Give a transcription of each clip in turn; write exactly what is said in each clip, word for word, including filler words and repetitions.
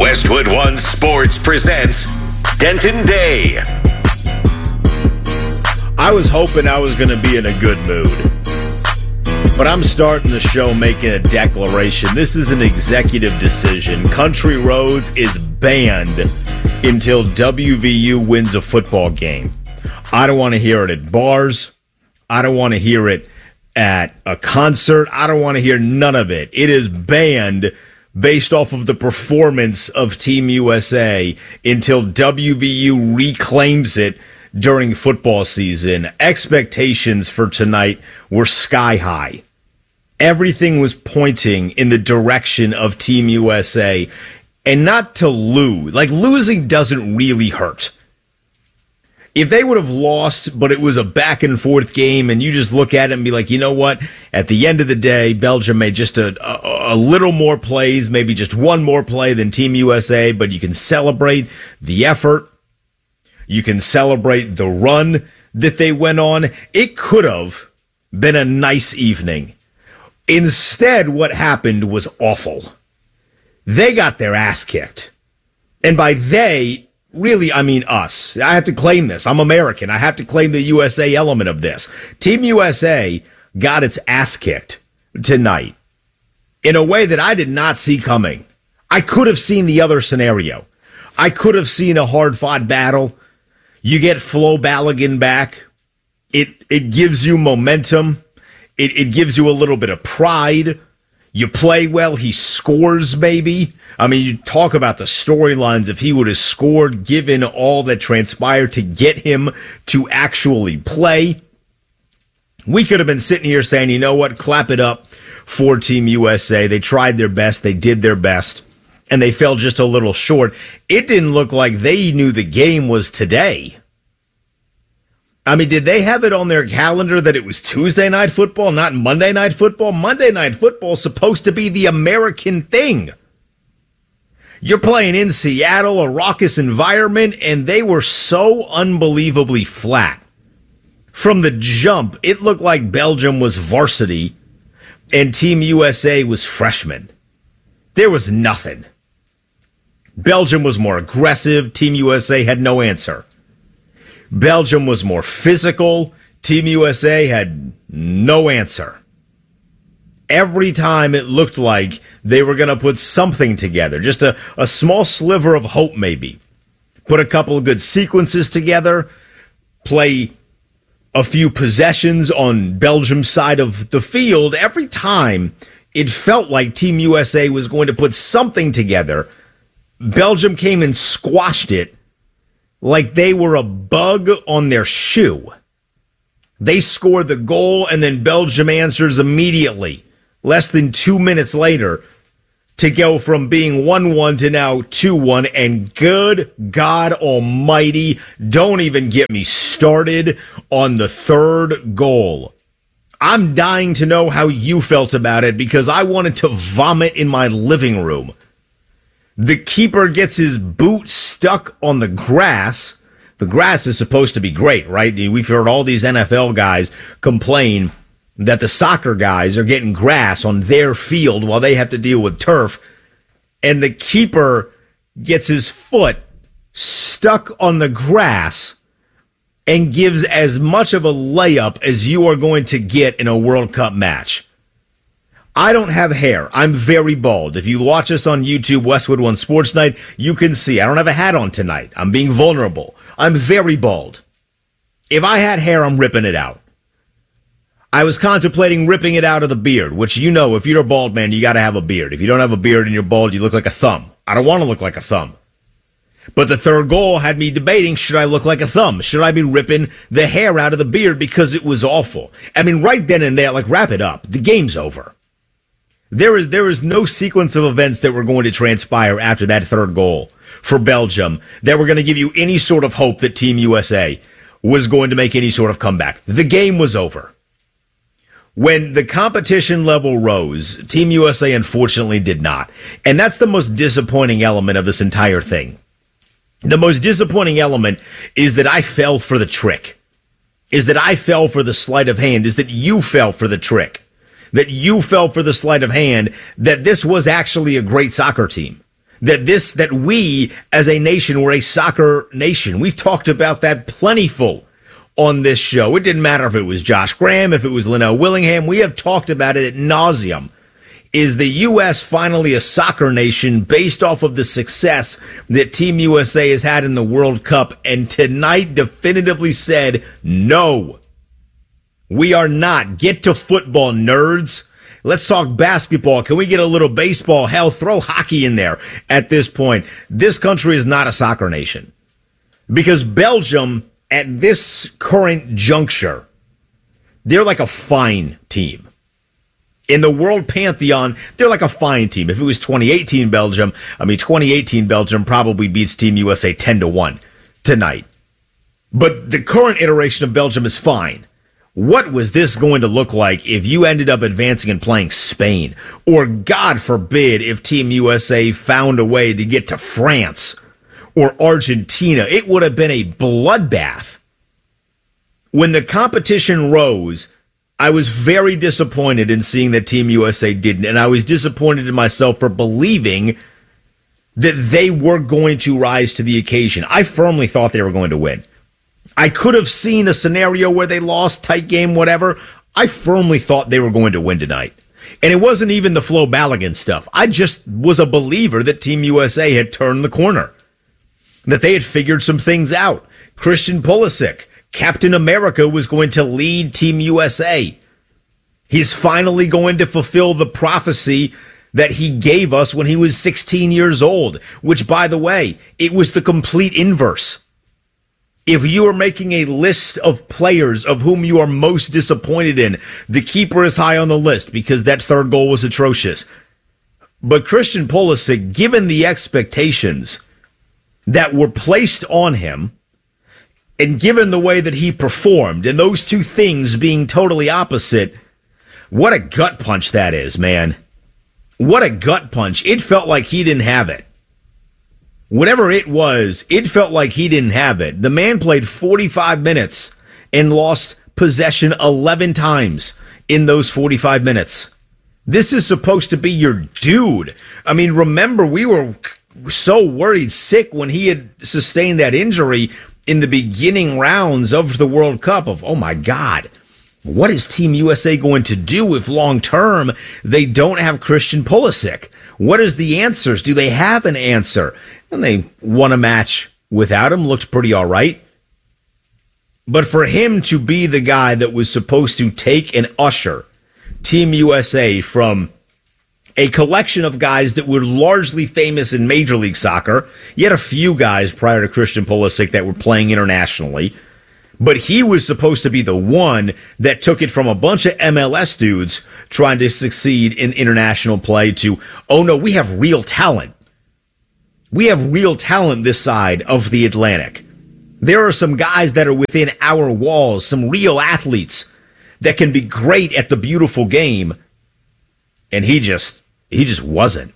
Westwood One Sports presents Denton Day. I was hoping I was going to be in a good mood, but I'm starting the show making a declaration. This is an executive decision. Country Roads is banned until W V U wins a football game. I don't want to hear it at bars. I don't want to hear it at a concert. I don't want to hear none of it. It is banned based off of the performance of Team U S A until W V U reclaims it during football season. Expectations for tonight were sky high. Everything was pointing in the direction of Team U S A, and not to lose. Like, losing doesn't really hurt. If they would have lost, but it was a back and forth game, and you just look at it and be like, you know what? At the end of the day, Belgium made just a, a, a little more plays, maybe just one more play than Team U S A, but you can celebrate the effort. You can celebrate the run that they went on. It could have been a nice evening. Instead, what happened was awful. They got their ass kicked. And by they, really, I mean us. I have to claim this. I'm American. I have to claim the U S A element of this. Team U S A got its ass kicked tonight in a way that I did not see coming. I could have seen the other scenario. I could have seen a hard-fought battle. You get Flo Balogun back. It it gives you momentum. It it gives you a little bit of pride. You play well. He scores, maybe. I mean, you talk about the storylines. If he would have scored, given all that transpired to get him to actually play, we could have been sitting here saying, you know what, clap it up for Team U S A. They tried their best. They did their best. And they fell just a little short. It didn't look like they knew the game was today. I mean, did they have it on their calendar that it was Tuesday night football, not Monday night football? Monday night football is supposed to be the American thing. You're playing in Seattle, a raucous environment, and they were so unbelievably flat. From the jump, it looked like Belgium was varsity and Team U S A was freshman. There was nothing. Belgium was more aggressive. Team U S A had no answer. Belgium was more physical. Team U S A had no answer. Every time it looked like they were going to put something together, just a, a small sliver of hope maybe. Put a couple of good sequences together, play a few possessions on Belgium's side of the field. Every time it felt like Team U S A was going to put something together, Belgium came and squashed it like they were a bug on their shoe. They scored the goal, and then Belgium answers immediately, less than two minutes later, to go from being one one to now two one. And good God almighty, don't even get me started on the third goal. I'm dying to know how you felt about it, because I wanted to vomit in my living room. The keeper gets his boot stuck on the grass. The grass is supposed to be great, right? We've heard all these N F L guys complain that the soccer guys are getting grass on their field while they have to deal with turf. And the keeper gets his foot stuck on the grass and gives as much of a layup as you are going to get in a World Cup match. I don't have hair. I'm very bald. If you watch us on YouTube, Westwood One Sports Night, you can see I don't have a hat on tonight. I'm being vulnerable. I'm very bald. If I had hair, I'm ripping it out. I was contemplating ripping it out of the beard, which, you know, if you're a bald man, you got to have a beard. If you don't have a beard and you're bald, you look like a thumb. I don't want to look like a thumb. But the third goal had me debating, should I look like a thumb? Should I be ripping the hair out of the beard? Because it was awful. I mean, right then and there, like, wrap it up. The game's over. There is there is no sequence of events that were going to transpire after that third goal for Belgium that were going to give you any sort of hope that Team U S A was going to make any sort of comeback. The game was over. When the competition level rose, Team U S A unfortunately did not. And that's the most disappointing element of this entire thing. The most disappointing element is that I fell for the trick. Is that I fell for the sleight of hand. Is that you fell for the trick. That you fell for the sleight of hand. That this was actually a great soccer team. That this, that we as a nation were a soccer nation. We've talked about that plentiful on this show. It didn't matter if it was Josh Graham, if it was Linnell Willingham. We have talked about it ad nauseum. Is the U S finally a soccer nation based off of the success that Team U S A has had in the World Cup? And tonight definitively said, no, we are not. Get to football, nerds. Let's talk basketball. Can we get a little baseball? Hell, throw hockey in there at this point. This country is not a soccer nation because Belgium, at this current juncture, they're like a fine team. In the world pantheon, they're like a fine team. If it was twenty eighteen Belgium, I mean, twenty eighteen Belgium probably beats Team U S A ten to one tonight. But the current iteration of Belgium is fine. What was this going to look like if you ended up advancing and playing Spain? Or, God forbid, if Team U S A found a way to get to France or Argentina? It would have been a bloodbath. When the competition rose, I was very disappointed in seeing that Team U S A didn't, and I was disappointed in myself for believing that they were going to rise to the occasion. I firmly thought they were going to win. I could have seen a scenario where they lost, tight game, whatever. I firmly thought they were going to win tonight. And it wasn't even the Flo Balogun stuff. I just was a believer that Team U S A had turned the corner, that they had figured some things out. Christian Pulisic, Captain America, was going to lead Team U S A. He's finally going to fulfill the prophecy that he gave us when he was sixteen years old, which, by the way, it was the complete inverse. If you are making a list of players of whom you are most disappointed in, the keeper is high on the list because that third goal was atrocious. But Christian Pulisic, given the expectations that were placed on him, and given the way that he performed, and those two things being totally opposite, what a gut punch that is, man. What a gut punch. It felt like he didn't have it. Whatever it was, it felt like he didn't have it. The man played forty-five minutes and lost possession eleven times in those forty-five minutes. This is supposed to be your dude. I mean, remember, we were so worried sick when he had sustained that injury in the beginning rounds of the World Cup of, oh my God, what is Team U S A going to do if long term they don't have Christian Pulisic? What is the answers? Do they have an answer? And they won a match without him, looked pretty all right. But for him to be the guy that was supposed to take and usher Team U S A from a collection of guys that were largely famous in Major League Soccer, you had a few guys prior to Christian Pulisic that were playing internationally, but he was supposed to be the one that took it from a bunch of M L S dudes trying to succeed in international play to, oh no, we have real talent. We have real talent this side of the Atlantic. There are some guys that are within our walls, some real athletes that can be great at the beautiful game. And he just, he just wasn't.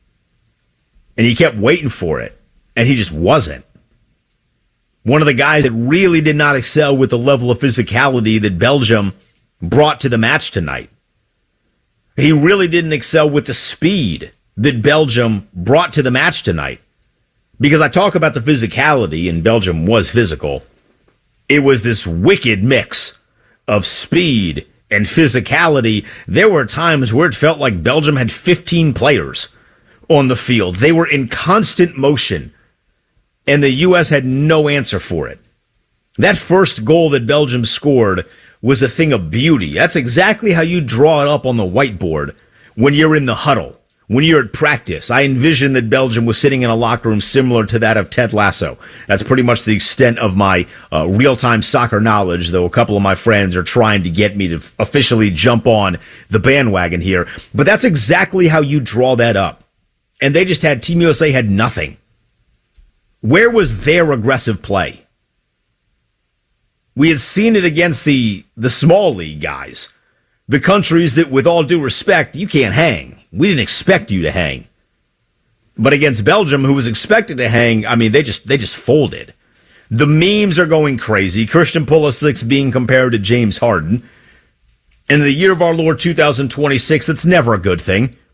And he kept waiting for it. And he just wasn't. One of the guys that really did not excel with the level of physicality that Belgium brought to the match tonight. He really didn't excel with the speed that Belgium brought to the match tonight. Because I talk about the physicality, and Belgium was physical. It was this wicked mix of speed and physicality. There were times where it felt like Belgium had fifteen players on the field. They were in constant motion, and the U S had no answer for it. That first goal that Belgium scored was a thing of beauty. That's exactly how you draw it up on the whiteboard when you're in the huddle. When you're at practice, I envision that Belgium was sitting in a locker room similar to that of Ted Lasso. That's pretty much the extent of my uh, real-time soccer knowledge, though a couple of my friends are trying to get me to f- officially jump on the bandwagon here. But that's exactly how you draw that up. And they just had, Team U S A had nothing. Where was their aggressive play? We had seen it against the, the small league guys, the countries that, with all due respect, you can't hang. We didn't expect you to hang. But against Belgium, who was expected to hang, I mean, they just they just folded. The memes are going crazy. Christian Pulisic being compared to James Harden. And in the year of our Lord two thousand twenty-six, that's never a good thing.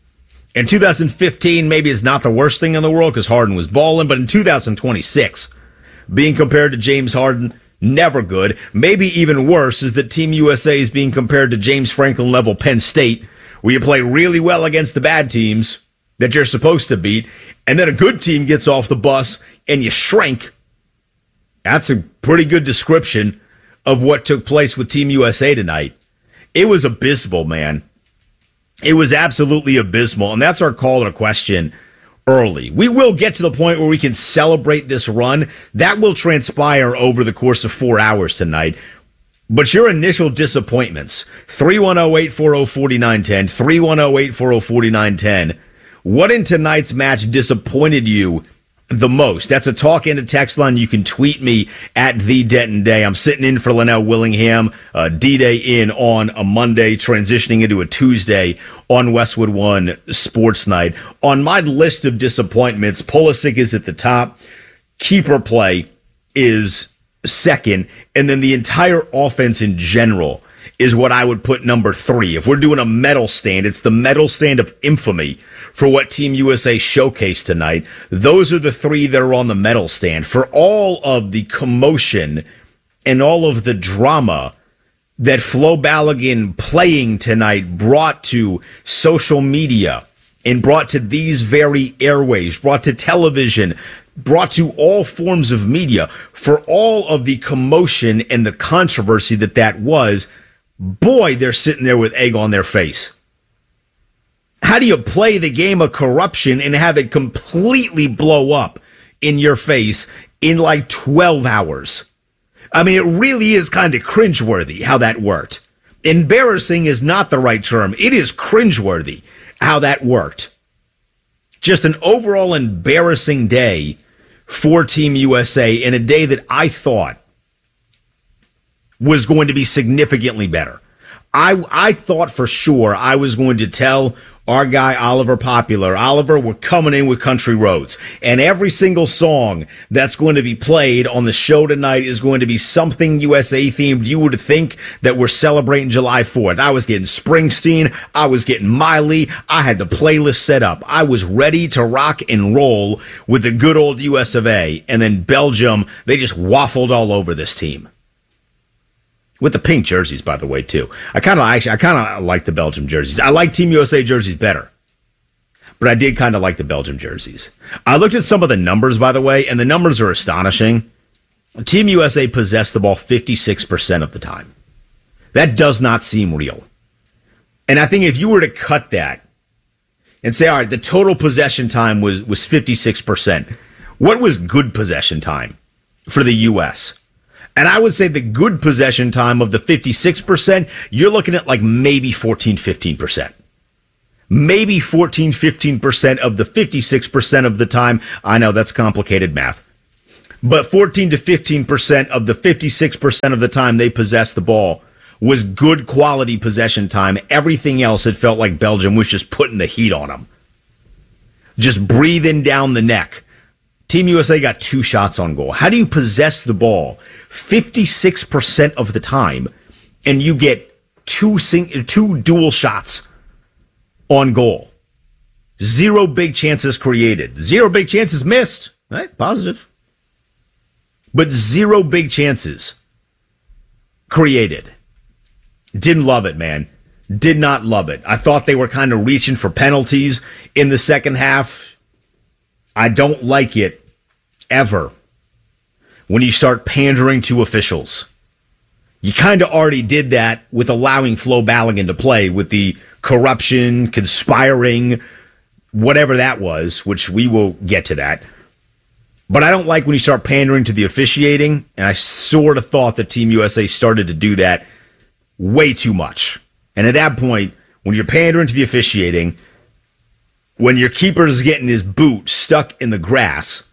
In two thousand fifteen, maybe it's not the worst thing in the world because Harden was balling, but in two thousand twenty-six, being compared to James Harden, never good. Maybe even worse is that Team U S A is being compared to James Franklin level Penn State, where you play really well against the bad teams that you're supposed to beat, and then a good team gets off the bus and you shrink. That's a pretty good description of what took place with Team U S A tonight. It was abysmal, man. It was absolutely abysmal, and that's our call to question early. We will get to the point where we can celebrate this run. That will transpire over the course of four hours tonight. But your initial disappointments, three one zero, eight four zero, four nine one zero, three one zero, eight four zero, four nine one zero. What in tonight's match disappointed you the most? That's a talk in a text line. You can tweet me at the Denton Day. I'm sitting in for Linnell Willingham, uh, D-Day in on a Monday, transitioning into a Tuesday on Westwood One Sports Night. On my list of disappointments, Pulisic is at the top. Keeper play is second. And then the entire offense in general is what I would put number three. If we're doing a medal stand, it's the medal stand of infamy for what Team U S A showcased tonight. Those are the three that are on the medal stand. For all of the commotion and all of the drama that Flo Balogun playing tonight brought to social media and brought to these very airways, brought to television, brought to all forms of media, for all of the commotion and the controversy that that was, boy, they're sitting there with egg on their face. How do you play the game of corruption and have it completely blow up in your face in like twelve hours? I mean, it really is kind of cringeworthy how that worked. Embarrassing is not the right term. It is cringeworthy how that worked. Just an overall embarrassing day for Team U S A, in a day that I thought was going to be significantly better. I I thought for sure I was going to tell our guy Oliver Popular, Oliver, we're coming in with Country Roads. And every single song that's going to be played on the show tonight is going to be something U S A themed. You would think that we're celebrating July fourth. I was getting Springsteen. I was getting Miley. I had the playlist set up. I was ready to rock and roll with the good old U S of A. And then Belgium, they just waffled all over this team. With the pink jerseys, by the way, too. I kind of actually, I kind of like the Belgium jerseys. I like Team U S A jerseys better, but I did kind of like the Belgium jerseys. I looked at some of the numbers, by the way, and the numbers are astonishing. Team U S A possessed the ball fifty-six percent of the time. That does not seem real. And I think if you were to cut that and say, all right, the total possession time was was fifty-six percent. What was good possession time for the U S? And I would say the good possession time of the fifty-six percent, you're looking at like maybe fourteen, fifteen percent. Maybe fourteen, fifteen percent of the fifty-six percent of the time. I know that's complicated math. But fourteen to fifteen percent of the fifty-six percent of the time they possessed the ball was good quality possession time. Everything else, it felt like Belgium was just putting the heat on them. Just breathing down the neck. Team U S A got two shots on goal. How do you possess the ball fifty-six percent of the time and you get two sing- two dual shots on goal? Zero big chances created. Zero big chances missed. Right? Positive. But zero big chances created. Didn't love it, man. Did not love it. I thought they were kind of reaching for penalties in the second half. I don't like it ever when you start pandering to officials. You kind of already did that with allowing Flo Balogun to play with the corruption, conspiring, whatever that was, which we will get to that. But I don't like when you start pandering to the officiating, and I sort of thought that Team U S A started to do that way too much. And at that point, when you're pandering to the officiating, when your keeper's getting his boot stuck in the grass,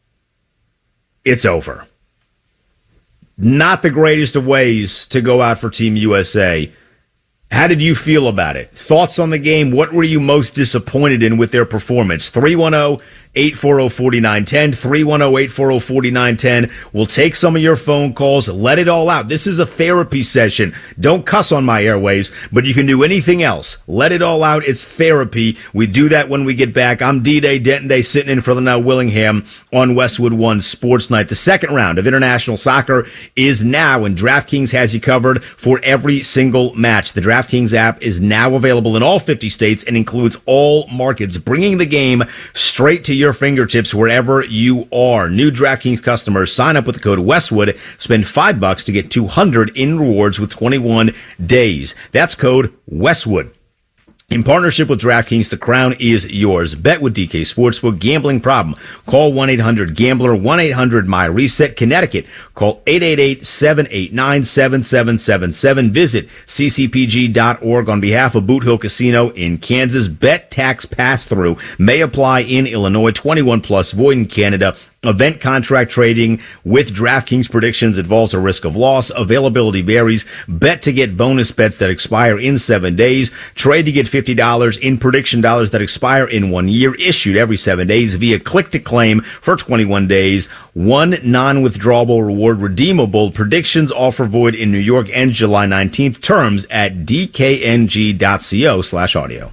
it's over. Not the greatest of ways to go out for Team U S A. How did you feel about it? Thoughts on the game? What were you most disappointed in with their performance? three one zero, eight four zero, four nine one zero, three one zero, eight four zero, four nine one zero. We'll take some of your phone calls. Let it all out. This is a therapy session. Don't cuss on my airwaves, but you can do anything else. Let it all out. It's therapy. We do that when we get back. I'm D-Day, Denton Day, sitting in for Linnell Willingham on Westwood One Sports Night. The second round of international soccer is now, and DraftKings has you covered for every single match. The DraftKings app is now available in all fifty states and includes all markets, bringing the game straight to your fingertips wherever you are. New DraftKings customers sign up with the code Westwood, spend five bucks to get two hundred in rewards with twenty-one days. That's code Westwood. In partnership with DraftKings, the crown is yours. Bet with D K Sportsbook. Gambling problem? Call one eight hundred gambler, one eight hundred my reset. Connecticut, call eight eight eight, seven eight nine, seven seven seven seven. Visit c c p g dot org on behalf of Boot Hill Casino in Kansas. Bet tax pass-through may apply in Illinois. twenty-one plus, void in Canada. Event contract trading with DraftKings predictions involves a risk of loss. Availability varies. Bet to get bonus bets that expire in seven days. Trade to get fifty dollars in prediction dollars that expire in one year. Issued every seven days via click to claim for twenty-one days. One non-withdrawable reward redeemable. Predictions offer void in New York and July nineteenth. Terms at d k n g dot co slash audio.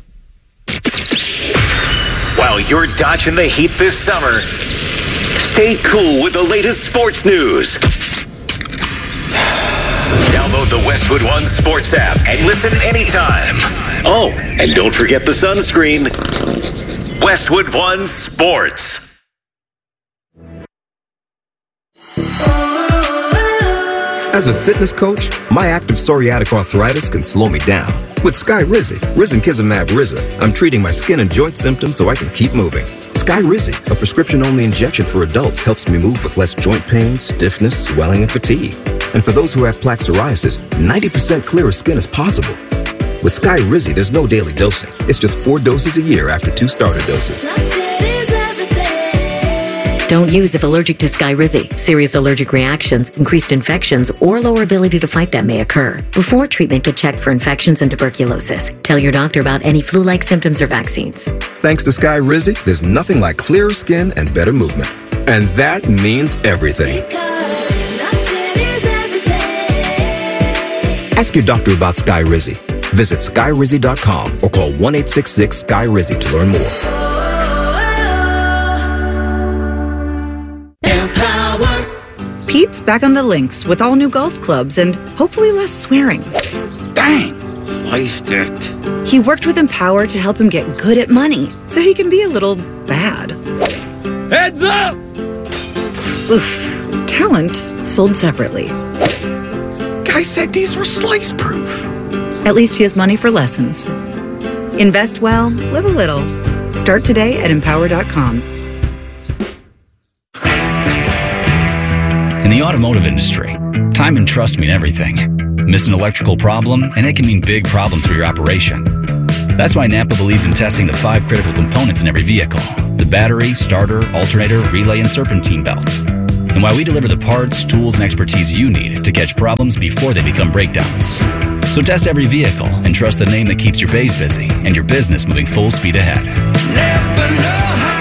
While you're dodging the heat this summer, stay cool with the latest sports news. Download the Westwood One Sports app and listen anytime. Oh, and don't forget the sunscreen. Westwood One Sports. As a fitness coach, my active psoriatic arthritis can slow me down. With Skyrizi, Risankizumab Riza, I'm treating my skin and joint symptoms so I can keep moving. Skyrizi, a prescription-only injection for adults, helps me move with less joint pain, stiffness, swelling, and fatigue. And for those who have plaque psoriasis, ninety percent clearer skin is possible. With Skyrizi, there's no daily dosing. It's just four doses a year after two starter doses. Don't use if allergic to Skyrizi. Serious allergic reactions, increased infections, or lower ability to fight them may occur. Before treatment, get checked for infections and tuberculosis. Tell your doctor about any flu-like symptoms or vaccines. Thanks to Skyrizi, there's nothing like clearer skin and better movement. And that means everything. Ask your doctor about Skyrizi. Visit skyrizi dot com or call one eight six six, S K Y R I Z I to learn more. Pete's back on the links with all new golf clubs and hopefully less swearing. Dang! Sliced it. He worked with Empower to help him get good at money so he can be a little bad. Heads up! Oof. Talent sold separately. Guy said these were slice proof. At least he has money for lessons. Invest well, live a little. Start today at empower dot com. In the automotive industry, time and trust mean everything. Miss an electrical problem, and it can mean big problems for your operation. That's why Napa believes in testing the five critical components in every vehicle: the battery, starter, alternator, relay, and serpentine belt. And why we deliver the parts, tools, and expertise you need to catch problems before they become breakdowns. So test every vehicle and trust the name that keeps your bays busy and your business moving full speed ahead. Napa know-how.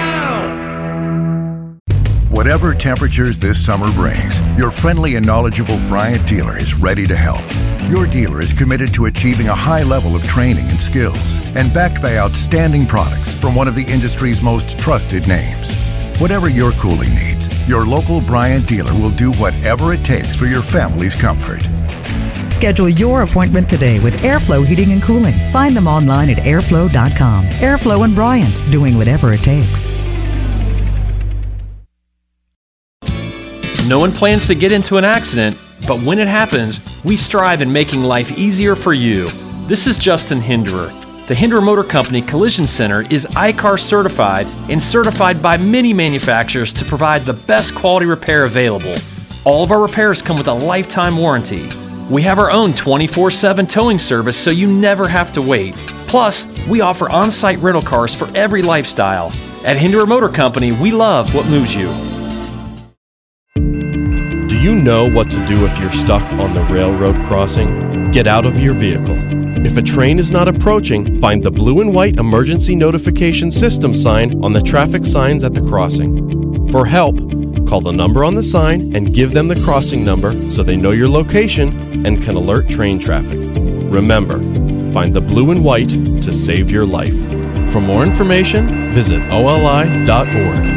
Whatever temperatures this summer brings, your friendly and knowledgeable Bryant dealer is ready to help. Your dealer is committed to achieving a high level of training and skills and backed by outstanding products from one of the industry's most trusted names. Whatever your cooling needs, your local Bryant dealer will do whatever it takes for your family's comfort. Schedule your appointment today with Airflow Heating and Cooling. Find them online at airflow dot com. Airflow and Bryant, doing whatever it takes. No one plans to get into an accident, but when it happens, we strive in making life easier for you. This is Justin Hinderer. The Hinderer Motor Company Collision Center is I C A R certified and certified by many manufacturers to provide the best quality repair available. All of our repairs come with a lifetime warranty. We have our own twenty-four seven towing service so you never have to wait. Plus, we offer on-site rental cars for every lifestyle. At Hinderer Motor Company, we love what moves you. Do you know what to do if you're stuck on the railroad crossing? Get out of your vehicle. If a train is not approaching, find the blue and white emergency notification system sign on the traffic signs at the crossing. For help, call the number on the sign and give them the crossing number so they know your location and can alert train traffic. Remember, find the blue and white to save your life. For more information, visit O L I dot org.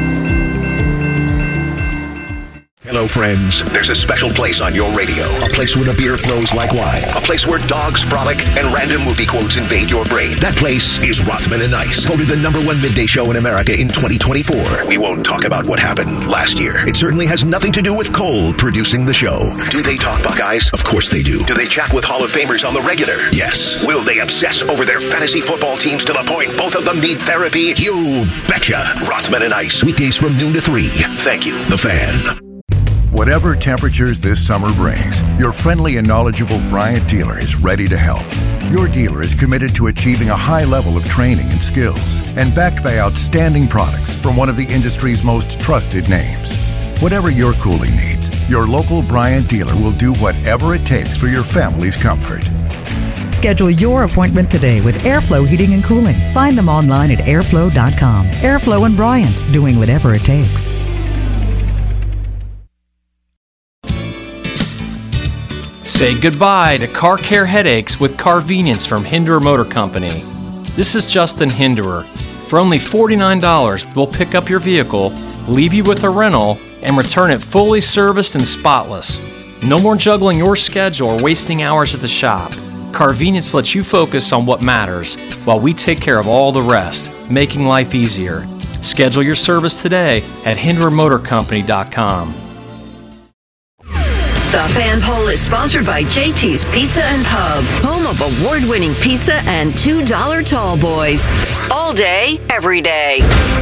Hello, friends. There's a special place on your radio. A place where the beer flows like wine. A place where dogs frolic and random movie quotes invade your brain. That place is Rothman and Ice, voted the number one midday show in America in twenty twenty-four. We won't talk about what happened last year. It certainly has nothing to do with Cole producing the show. Do they talk Buckeyes? Of course they do. Do they chat with Hall of Famers on the regular? Yes. Will they obsess over their fantasy football teams to the point both of them need therapy? You betcha. Rothman and Ice, weekdays from noon to three. Thank you, The Fan. Whatever temperatures this summer brings, your friendly and knowledgeable Bryant dealer is ready to help. Your dealer is committed to achieving a high level of training and skills, and backed by outstanding products from one of the industry's most trusted names. Whatever your cooling needs, your local Bryant dealer will do whatever it takes for your family's comfort. Schedule your appointment today with Airflow Heating and Cooling. Find them online at airflow dot com. Airflow and Bryant, doing whatever it takes. Say goodbye to car care headaches with Carvenience from Hinderer Motor Company. This is Justin Hinderer. For only forty-nine dollars, we'll pick up your vehicle, leave you with a rental, and return it fully serviced and spotless. No more juggling your schedule or wasting hours at the shop. Carvenience lets you focus on what matters, while we take care of all the rest, making life easier. Schedule your service today at hinderer motor company dot com. The Fan Poll is sponsored by J T's Pizza and Pub, home of award-winning pizza and two dollar tall boys. All day, every day.